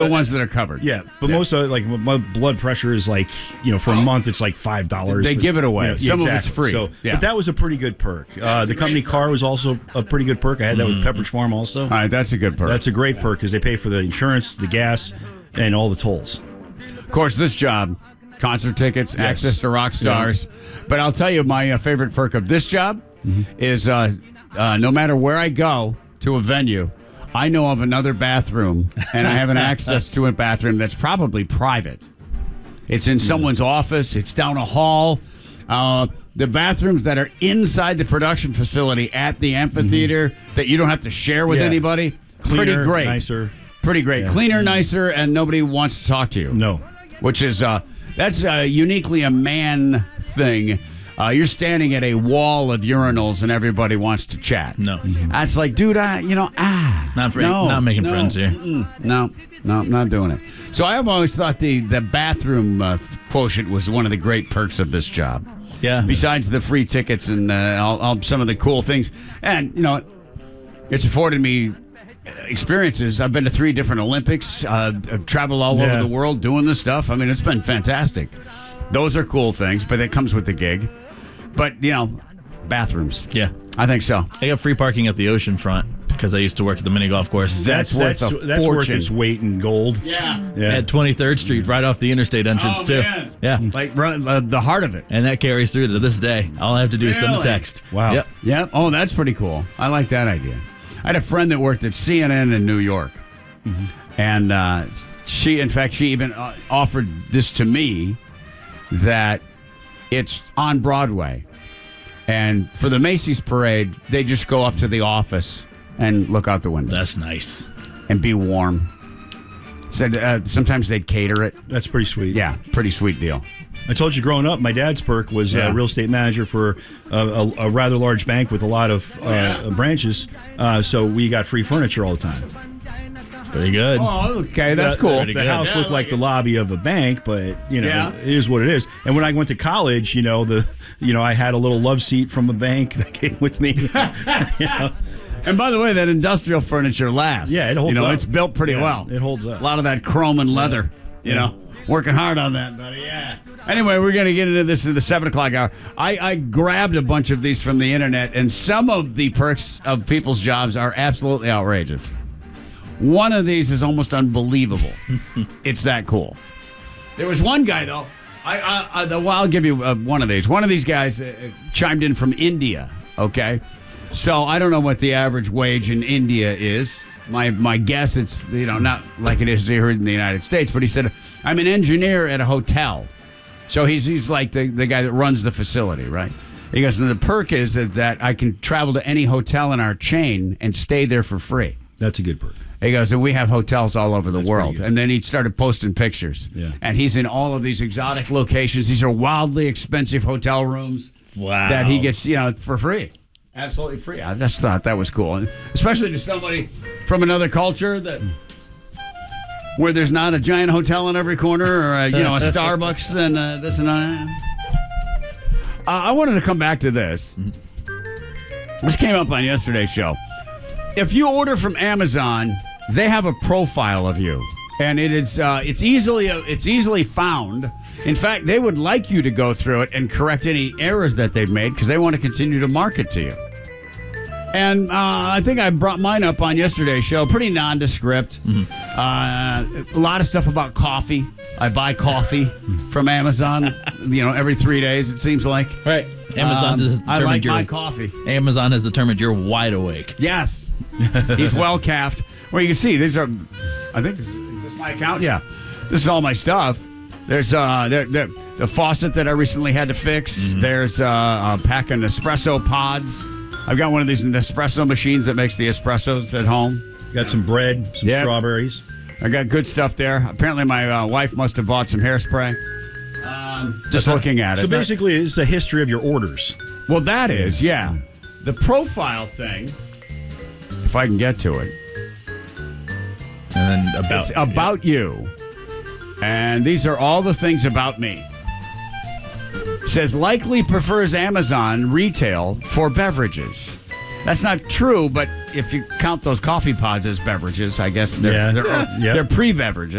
The ones that are covered. Yeah, but most of it, like my blood pressure is like, for a month it's like $5. They give it away. Some of it's free. So, but that was a pretty good perk. The company car was also a pretty good perk. I had that with Pepperidge Farm also. All right, that's a good perk. That's a great perk because they pay for the insurance, the gas, and all the tolls. Of course, this job, concert tickets, access to rock stars. Yeah. But I'll tell you, my favorite perk of this job is no matter where I go to a venue, I know of another bathroom, and I have an access to a bathroom that's probably private. It's in someone's office. It's down a hall. The bathrooms that are inside the production facility at the amphitheater that you don't have to share with anybody, cleaner, pretty great. Nicer. Pretty great. Yeah. Cleaner, nicer, and nobody wants to talk to you. No. Which is, that's uniquely a man thing. You're standing at a wall of urinals and everybody wants to chat. No. That's like, dude, not making friends here. No, not doing it. So I've always thought the bathroom quotient was one of the great perks of this job. Yeah. Besides the free tickets and all some of the cool things. And, it's afforded me experiences. I've been to 3 different Olympics. I've traveled all over the world doing this stuff. I mean, it's been fantastic. Those are cool things, but it comes with the gig. But, bathrooms. Yeah. I think so. I got free parking at the ocean front because I used to work at the mini golf course. That's worth its weight in gold. Yeah. At 23rd Street, right off the interstate entrance, too. Man. Yeah. Like the heart of it. And that carries through to this day. All I have to do is send a text. Wow. Yep. Oh, that's pretty cool. I like that idea. I had a friend that worked at CNN in New York. And she even offered this to me, that it's on Broadway. And for the Macy's parade, they just go up to the office and look out the window. That's nice. And be warm. Said sometimes they'd cater it. That's pretty sweet. Yeah, pretty sweet deal. I told you growing up, my dad's perk was real estate manager for a rather large bank with a lot of branches. So we got free furniture all the time. Very good. Oh, okay, that's cool. The house looked like the lobby of a bank, but it is what it is. And when I went to college, I had a little love seat from a bank that came with me. And by the way, that industrial furniture lasts. Yeah, it holds up. It's built pretty well. It holds up. A lot of that chrome and leather. Working hard on that, buddy. Yeah. Anyway, we're going to get into this in the 7 o'clock hour. I grabbed a bunch of these from the internet, and some of the perks of people's jobs are absolutely outrageous. One of these is almost unbelievable. It's that cool. There was one guy, though. I'll give you one of these. One of these guys chimed in from India, okay? So I don't know what the average wage in India is. My guess, it's not like it is here in the United States, but he said, I'm an engineer at a hotel. So he's like the guy that runs the facility, right? He goes, and the perk is that I can travel to any hotel in our chain and stay there for free. That's a good perk. He goes, and we have hotels all over the world. And then he started posting pictures. Yeah. And he's in all of these exotic locations. These are wildly expensive hotel rooms that he gets, for free. Absolutely free. I just thought that was cool. And especially to somebody from another culture where there's not a giant hotel in every corner or, a Starbucks and this and that. I wanted to come back to this. This came up on yesterday's show. If you order from Amazon, they have a profile of you, and it's easily found. In fact, they would like you to go through it and correct any errors that they've made because they want to continue to market to you. And I think I brought mine up on yesterday's show. Pretty nondescript. A lot of stuff about coffee. I buy coffee from Amazon. Every 3 days it seems like. Right. Amazon has determined I like my coffee. Amazon has determined you're wide awake. Yes. He's well caffed. Well, you can see these are. I think is this my account? Yeah. This is all my stuff. There's the faucet that I recently had to fix. There's a pack of Nespresso pods. I've got one of these Nespresso machines that makes the espressos at home. Got some bread, some strawberries. I got good stuff there. Apparently, my wife must have bought some hairspray. Just looking at it. So basically, it's a history of your orders. Well, that is, yeah. The profile thing, if I can get to it. And then it's about you. And these are all the things about me. Says likely prefers Amazon retail for beverages. That's not true, but if you count those coffee pods as beverages, I guess they're pre-beverages.